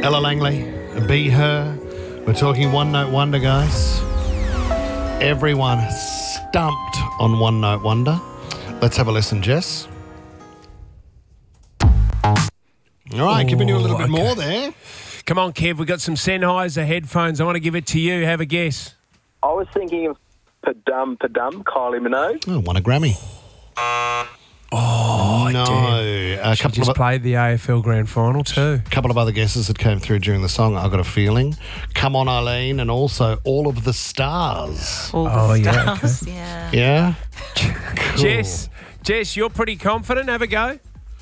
Ella Langley, Be Her. We're talking One Note Wonder, guys. Everyone stumped on One Note Wonder. Let's have a listen, Jess. All right, giving you a little bit more there. Come on, Kev. We've got some Sennheiser headphones. I want to give it to you. Have a guess. I was thinking of Padum, Kylie Minogue. Oh, won a Grammy. Oh, No. A She couple just of, played the AFL Grand Final too. couple of other guesses that came through during the song, I Got a Feeling. Come On Eileen, and also All of the Stars. All the Oh, yeah, stars. Yeah. Yeah? Cool. Jess, you're pretty confident. Have a go.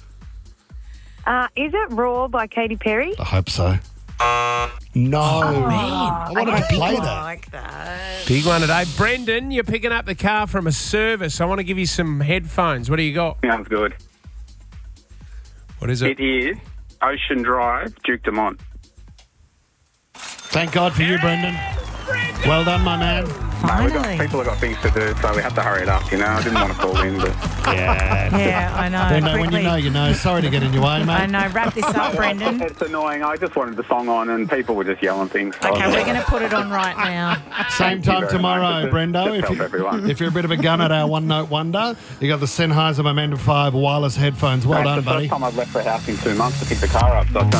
Is it Raw by Katy Perry? I hope so. No. I wanted to play that. Like that. Big one today. Brendan, you're picking up the car from a service. I want to give you some headphones. What do you got? Sounds good. What is it? It is Ocean Drive, Duke Dumont. Thank God for you, Brendan. Well done, my man. Finally. People have got things to do, so we have to hurry it up, you know. I didn't want to call in, but... Yeah. Yeah, I know. Brendo, when Quickly. you know. Sorry to get in your way, mate. I know. Wrap this up, Brendan. It's annoying. I just wanted the song on and people were just yelling things. Okay, we're going to put it on right now. Same time very tomorrow, much. Brendo. Just help everyone. If you're a bit of a gun at our One Note Wonder, you got the Sennheiser Momentum 5 wireless headphones. Well It's done, the buddy. first time I've left the house in 2 months to pick the car up, so